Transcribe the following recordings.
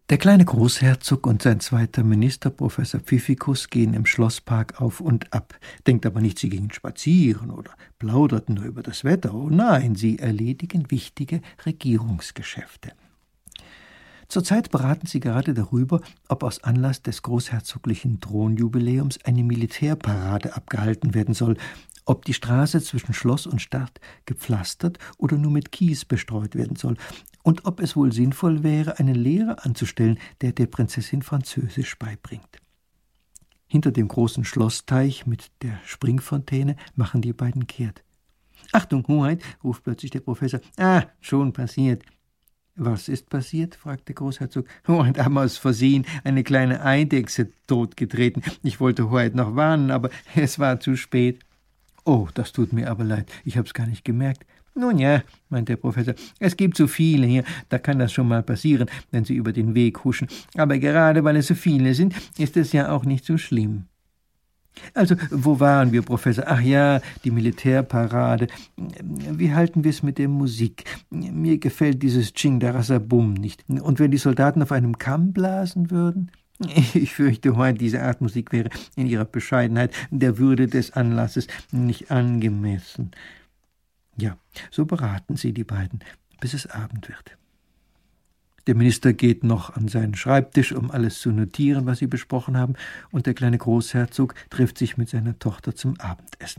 Der kleine Großherzog und sein zweiter Minister, Professor Pfiffikus, gehen im Schlosspark auf und ab. Denkt aber nicht, sie gingen spazieren oder plauderten nur über das Wetter. Oh nein, sie erledigen wichtige Regierungsgeschäfte. Zurzeit beraten sie gerade darüber, ob aus Anlass des großherzoglichen Thronjubiläums eine Militärparade abgehalten werden soll, ob die Straße zwischen Schloss und Stadt gepflastert oder nur mit Kies bestreut werden soll und ob es wohl sinnvoll wäre, einen Lehrer anzustellen, der Prinzessin Französisch beibringt. Hinter dem großen Schlossteich mit der Springfontäne machen die beiden kehrt. »Achtung, Hoheit«, ruft plötzlich der Professor. »Schon passiert.« »Was ist passiert?« fragt der Großherzog. »Hoheit, haben aus Versehen eine kleine Eidechse totgetreten. Ich wollte Hoheit noch warnen, aber es war zu spät.« »Oh, das tut mir aber leid. Ich hab's gar nicht gemerkt.« »Nun ja«, meint der Professor, »es gibt so viele hier, da kann das schon mal passieren, wenn sie über den Weg huschen. Aber gerade weil es so viele sind, ist es ja auch nicht so schlimm.« »Also, wo waren wir, Professor? Ach ja, die Militärparade. Wie halten wir es mit der Musik? Mir gefällt dieses Ching-Darasabum nicht. Und wenn die Soldaten auf einem Kamm blasen würden?« »Ich fürchte, heute diese Art Musik wäre in ihrer Bescheidenheit der Würde des Anlasses nicht angemessen.« Ja, so beraten sie die beiden, bis es Abend wird. Der Minister geht noch an seinen Schreibtisch, um alles zu notieren, was sie besprochen haben, und der kleine Großherzog trifft sich mit seiner Tochter zum Abendessen.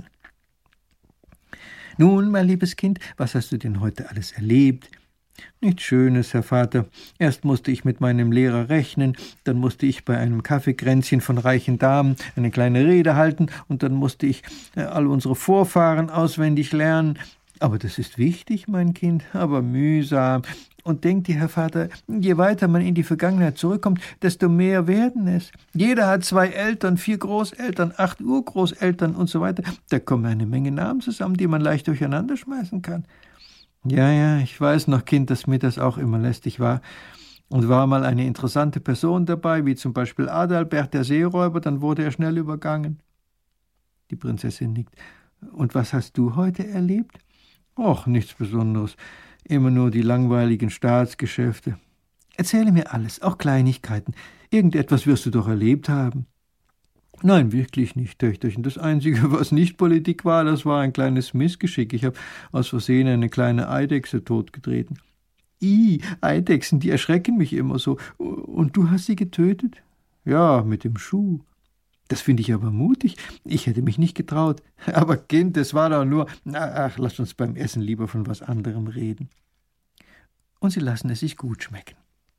»Nun, mein liebes Kind, was hast du denn heute alles erlebt?« »Nichts Schönes, Herr Vater. Erst musste ich mit meinem Lehrer rechnen, dann musste ich bei einem Kaffeekränzchen von reichen Damen eine kleine Rede halten und dann musste ich all unsere Vorfahren auswendig lernen. Aber das ist wichtig, mein Kind, aber mühsam. Und denkt ihr, Herr Vater, je weiter man in die Vergangenheit zurückkommt, desto mehr werden es. Jeder hat 2 Eltern, 4 Großeltern, 8 Urgroßeltern und so weiter. Da kommen eine Menge Namen zusammen, die man leicht durcheinander schmeißen kann.« »Ja, ich weiß noch, Kind, dass mir das auch immer lästig war. Und war mal eine interessante Person dabei, wie zum Beispiel Adalbert, der Seeräuber, dann wurde er schnell übergangen.« Die Prinzessin nickt. »Und was hast du heute erlebt?« »Och, nichts Besonderes. Immer nur die langweiligen Staatsgeschäfte.« »Erzähle mir alles, auch Kleinigkeiten. Irgendetwas wirst du doch erlebt haben.« »Nein, wirklich nicht, Töchterchen. Das Einzige, was nicht Politik war, das war ein kleines Missgeschick. Ich habe aus Versehen eine kleine Eidechse totgetreten.« Eidechsen, die erschrecken mich immer so. Und du hast sie getötet?« »Ja, mit dem Schuh.« »Das finde ich aber mutig. Ich hätte mich nicht getraut.« »Aber Kind, es war doch nur... Ach, lass uns beim Essen lieber von was anderem reden.« Und sie lassen es sich gut schmecken.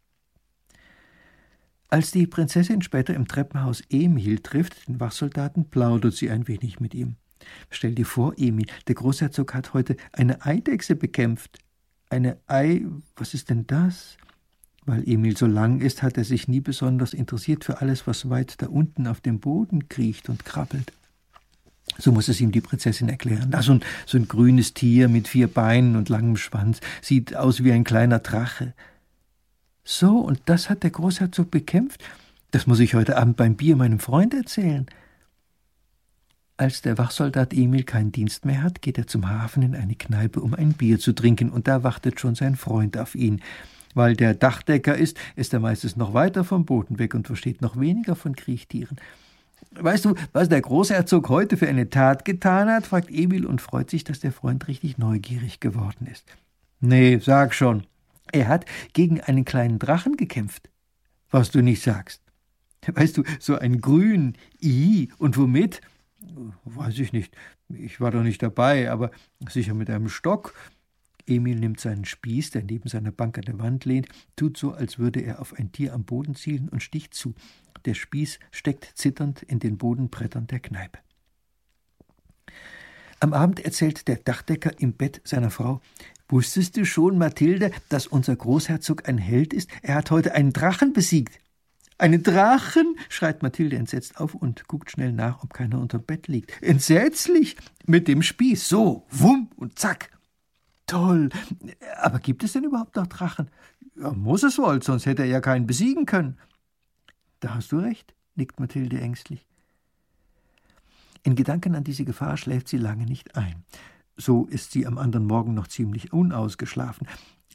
Als die Prinzessin später im Treppenhaus Emil trifft, den Wachsoldaten, plaudert sie ein wenig mit ihm. »Stell dir vor, Emil, der Großherzog hat heute eine Eidechse bekämpft.« Was ist denn das?« Weil Emil so lang ist, hat er sich nie besonders interessiert für alles, was weit da unten auf dem Boden kriecht und krabbelt. So muss es ihm die Prinzessin erklären. So ein grünes Tier mit 4 Beinen und langem Schwanz. Sieht aus wie ein kleiner Drache. »So, und das hat der Großherzog bekämpft? Das muss ich heute Abend beim Bier meinem Freund erzählen.« Als der Wachsoldat Emil keinen Dienst mehr hat, geht er zum Hafen in eine Kneipe, um ein Bier zu trinken, und da wartet schon sein Freund auf ihn. Weil der Dachdecker ist er meistens noch weiter vom Boden weg und versteht noch weniger von Kriechtieren. »Weißt du, was der Großherzog heute für eine Tat getan hat?« fragt Emil und freut sich, dass der Freund richtig neugierig geworden ist. »Nee, sag schon.« »Er hat gegen einen kleinen Drachen gekämpft.« »Was du nicht sagst.« »Weißt du, so ein Grün. Und womit?« »Weiß ich nicht. Ich war doch nicht dabei, aber sicher mit einem Stock.« Emil nimmt seinen Spieß, der neben seiner Bank an der Wand lehnt, tut so, als würde er auf ein Tier am Boden zielen und sticht zu. Der Spieß steckt zitternd in den Bodenbrettern der Kneipe. Am Abend erzählt der Dachdecker im Bett seiner Frau: »Wusstest du schon, Mathilde, dass unser Großherzog ein Held ist? Er hat heute einen Drachen besiegt.« »Einen Drachen?« schreit Mathilde entsetzt auf und guckt schnell nach, ob keiner unterm Bett liegt. »Entsetzlich! Mit dem Spieß, so, wumm und zack!« »Toll! Aber gibt es denn überhaupt noch Drachen?« »Ja, muss es wohl, sonst hätte er ja keinen besiegen können.« »Da hast du recht«, nickt Mathilde ängstlich. In Gedanken an diese Gefahr schläft sie lange nicht ein. So ist sie am anderen Morgen noch ziemlich unausgeschlafen.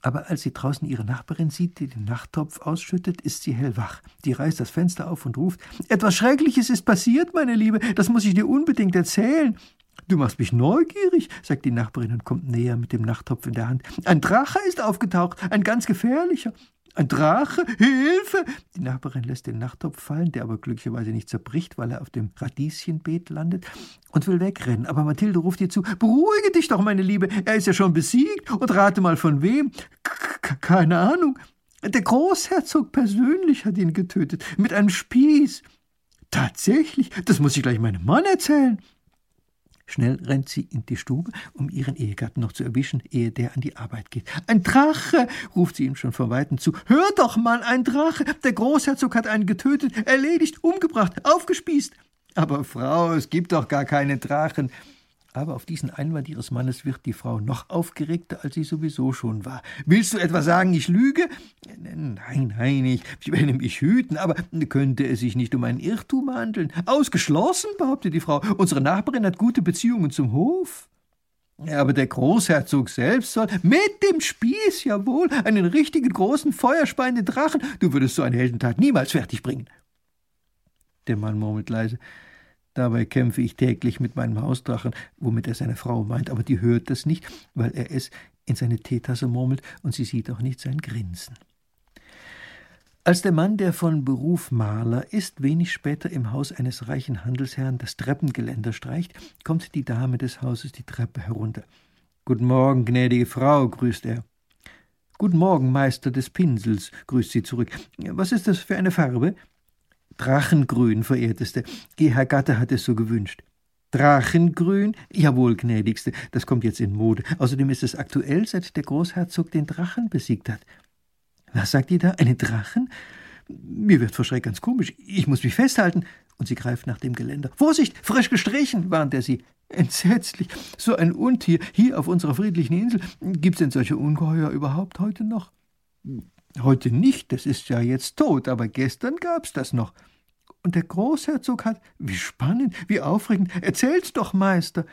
Aber als sie draußen ihre Nachbarin sieht, die den Nachttopf ausschüttet, ist sie hellwach. Die reißt das Fenster auf und ruft: »Etwas Schreckliches ist passiert, meine Liebe. Das muss ich dir unbedingt erzählen.« »Du machst mich neugierig«, sagt die Nachbarin und kommt näher mit dem Nachttopf in der Hand. »Ein Drache ist aufgetaucht, ein ganz gefährlicher.« »Ein Drache? Hilfe!« Die Nachbarin lässt den Nachttopf fallen, der aber glücklicherweise nicht zerbricht, weil er auf dem Radieschenbeet landet, und will wegrennen. Aber Mathilde ruft ihr zu: »Beruhige dich doch, meine Liebe, er ist ja schon besiegt, und rate mal von wem.« »Keine Ahnung. Der Großherzog persönlich hat ihn getötet, mit einem Spieß.« »Tatsächlich? Das muss ich gleich meinem Mann erzählen.« Schnell rennt sie in die Stube, um ihren Ehegatten noch zu erwischen, ehe der an die Arbeit geht. »Ein Drache«, ruft sie ihm schon von Weitem zu. »Hör doch mal, ein Drache! Der Großherzog hat einen getötet, erledigt, umgebracht, aufgespießt.« »Aber Frau, es gibt doch gar keine Drachen.« Aber auf diesen Einwand ihres Mannes wird die Frau noch aufgeregter, als sie sowieso schon war. »Willst du etwa sagen, ich lüge?« Nein, ich werde mich hüten, aber könnte es sich nicht um einen Irrtum handeln? »Ausgeschlossen«, behauptet die Frau. »Unsere Nachbarin hat gute Beziehungen zum Hof.« »Aber der Großherzog selbst soll mit dem Spieß, jawohl, einen richtigen großen, feuerspeienden Drachen. Du würdest so eine Heldentat niemals fertigbringen.« Der Mann murmelt leise: »Dabei kämpfe ich täglich mit meinem Hausdrachen«, womit er seine Frau meint, aber die hört das nicht, weil er es in seine Teetasse murmelt, und sie sieht auch nicht sein Grinsen. Als der Mann, der von Beruf Maler ist, wenig später im Haus eines reichen Handelsherrn das Treppengeländer streicht, kommt die Dame des Hauses die Treppe herunter. »Guten Morgen, gnädige Frau«, grüßt er. »Guten Morgen, Meister des Pinsels«, grüßt sie zurück. »Was ist das für eine Farbe?« »Drachengrün, verehrteste. Ihr Herr Gatte hat es so gewünscht.« »Drachengrün? Jawohl, gnädigste. Das kommt jetzt in Mode. Außerdem ist es aktuell, seit der Großherzog den Drachen besiegt hat.« »Was sagt ihr da? Einen Drachen? Mir wird vor Schreck ganz komisch. Ich muss mich festhalten.« Und sie greift nach dem Geländer. »Vorsicht, frisch gestrichen«, warnt er sie. »Entsetzlich. So ein Untier hier auf unserer friedlichen Insel. Gibt's denn solche Ungeheuer überhaupt heute noch?« »Heute nicht, das ist ja jetzt tot, aber gestern gab's das noch. Und der Großherzog hat... Wie spannend, wie aufregend. Erzähl's doch, Meister.«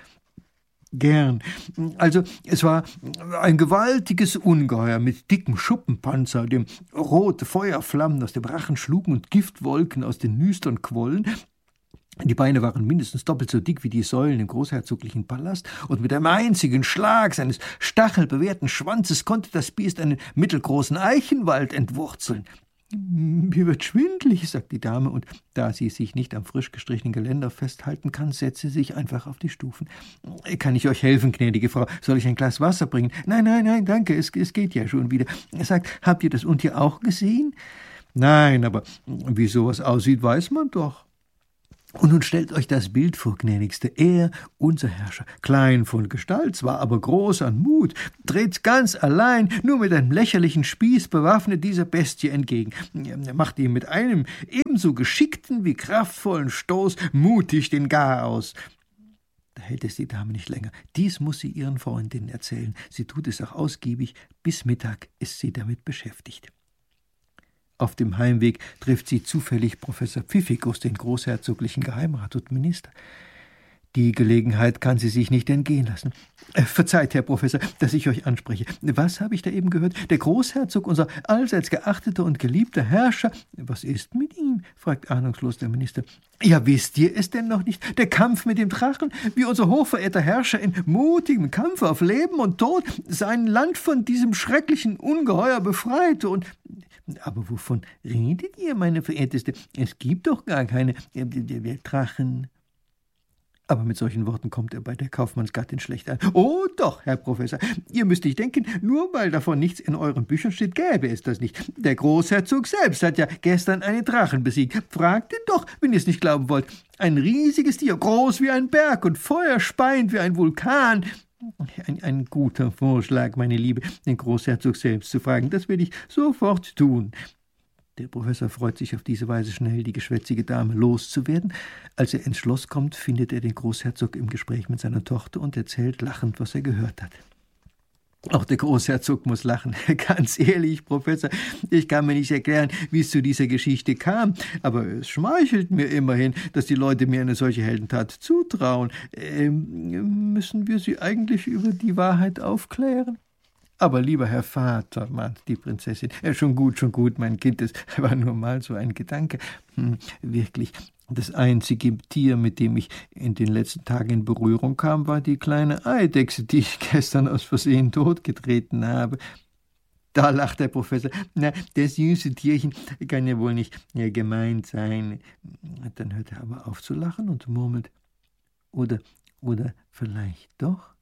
»Gern. Also, es war ein gewaltiges Ungeheuer mit dickem Schuppenpanzer, dem rote Feuerflammen aus dem Rachen schlugen und Giftwolken aus den Nüstern quollen. Die Beine waren mindestens doppelt so dick wie die Säulen im großherzoglichen Palast, und mit einem einzigen Schlag seines stachelbewehrten Schwanzes konnte das Biest einen mittelgroßen Eichenwald entwurzeln.« »Mir wird schwindlig«, sagt die Dame, und da sie sich nicht am frisch gestrichenen Geländer festhalten kann, setzt sie sich einfach auf die Stufen. »Kann ich euch helfen, gnädige Frau? Soll ich ein Glas Wasser bringen?« Nein, danke, es geht ja schon wieder.« Er sagt: »Habt ihr das Untier auch gesehen?« »Nein, aber wie sowas aussieht, weiß man doch.« Und nun stellt euch das Bild vor, gnädigste. Er, unser Herrscher, klein von Gestalt zwar, aber groß an Mut, tritt ganz allein, nur mit einem lächerlichen Spieß bewaffnet dieser Bestie entgegen. Er macht ihm mit einem ebenso geschickten wie kraftvollen Stoß mutig den Garaus. Da hält es die Dame nicht länger. Dies muss sie ihren Freundinnen erzählen. Sie tut es auch ausgiebig. Bis Mittag ist sie damit beschäftigt. Auf dem Heimweg trifft sie zufällig Professor Pfiffikus, den großherzoglichen Geheimrat und Minister. Die Gelegenheit kann sie sich nicht entgehen lassen. »Verzeiht, Herr Professor, dass ich euch anspreche. Was habe ich da eben gehört? Der Großherzog, unser allseits geachteter und geliebter Herrscher.« »Was ist mit ihm?« fragt ahnungslos der Minister. »Ja, wisst ihr es denn noch nicht? Der Kampf mit dem Drachen, wie unser hochverehrter Herrscher in mutigem Kampf auf Leben und Tod sein Land von diesem schrecklichen Ungeheuer befreite und...« »Aber wovon redet ihr, meine Verehrteste? Es gibt doch gar keine Drachen.« Aber mit solchen Worten kommt er bei der Kaufmannsgattin schlecht an. »Oh doch, Herr Professor, ihr müsst nicht denken, nur weil davon nichts in euren Büchern steht, gäbe es das nicht. Der Großherzog selbst hat ja gestern einen Drachen besiegt. Fragt ihn doch, wenn ihr es nicht glauben wollt. Ein riesiges Tier, groß wie ein Berg und feuerspeiend wie ein Vulkan.« Ein guter Vorschlag, meine Liebe, den Großherzog selbst zu fragen. Das will ich sofort tun.« Der Professor freut sich auf diese Weise, schnell die geschwätzige Dame loszuwerden. Als er ins Schloss kommt, findet er den Großherzog im Gespräch mit seiner Tochter und erzählt lachend, was er gehört hat. Auch der Großherzog muss lachen. »Ganz ehrlich, Professor, ich kann mir nicht erklären, wie es zu dieser Geschichte kam, aber es schmeichelt mir immerhin, dass die Leute mir eine solche Heldentat zutrauen. Müssen wir sie eigentlich über die Wahrheit aufklären?« Aber lieber Herr Vater, mahnte die Prinzessin, schon gut, mein Kind, es war nur mal so ein Gedanke. Wirklich, das einzige Tier, mit dem ich in den letzten Tagen in Berührung kam, war die kleine Eidechse, die ich gestern aus Versehen totgetreten habe. Da lacht der Professor. Na, das süße Tierchen kann ja wohl nicht gemeint sein. Dann hört er aber auf zu lachen und murmelt, oder vielleicht doch?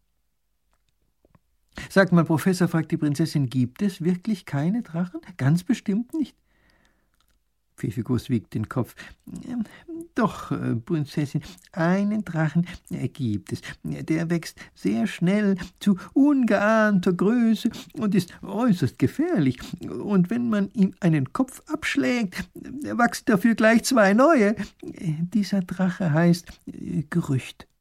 Sag mal, Professor, fragt die Prinzessin, gibt es wirklich keine Drachen? Ganz bestimmt nicht. Pfiffikus wiegt den Kopf. Doch, Prinzessin, einen Drachen gibt es. Der wächst sehr schnell zu ungeahnter Größe und ist äußerst gefährlich. Und wenn man ihm einen Kopf abschlägt, wachsen dafür gleich 2 neue. Dieser Drache heißt Gerücht.